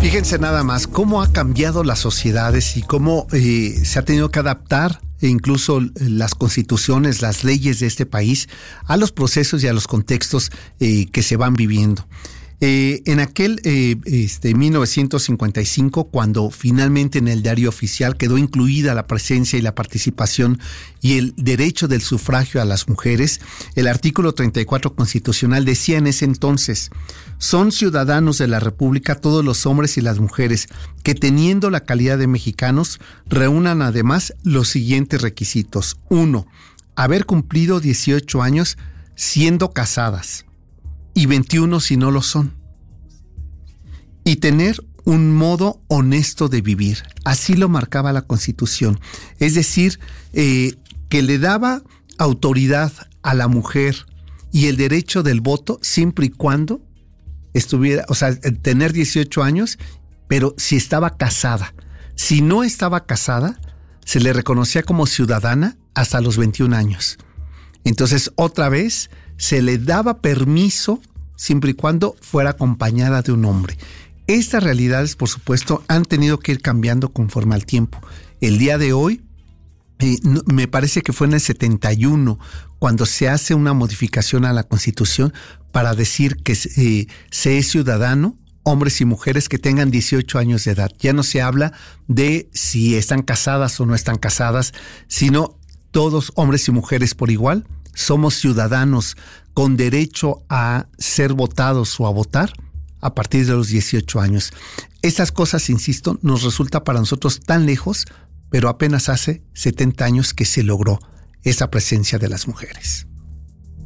Fíjense nada más cómo ha cambiado las sociedades y cómo se ha tenido que adaptar incluso las constituciones, las leyes de este país a los procesos y a los contextos que se van viviendo. En aquel 1955, cuando finalmente en el diario oficial quedó incluida la presencia y la participación y el derecho del sufragio a las mujeres, el artículo 34 constitucional decía en ese entonces: son ciudadanos de la República todos los hombres y las mujeres que, teniendo la calidad de mexicanos, reúnan además los siguientes requisitos. 1. Haber cumplido 18 años siendo casadas, y 21 si no lo son, y tener un modo honesto de vivir. Así lo marcaba la Constitución. Es decir, que le daba autoridad a la mujer y el derecho del voto siempre y cuando estuviera, o sea, tener 18 años, pero si estaba casada. Si no estaba casada, se le reconocía como ciudadana hasta los 21 años. Entonces, otra vez, se le daba permiso siempre y cuando fuera acompañada de un hombre. Estas realidades, por supuesto, han tenido que ir cambiando conforme al tiempo. El día de hoy, me parece que fue en el 71, cuando se hace una modificación a la Constitución para decir que se es ciudadano, hombres y mujeres que tengan 18 años de edad. Ya no se habla de si están casadas o no están casadas, sino todos, hombres y mujeres por igual, somos ciudadanos con derecho a ser votados o a votar a partir de los 18 años. Estas cosas, insisto, nos resulta para nosotros tan lejos, pero apenas hace 70 años que se logró esa presencia de las mujeres.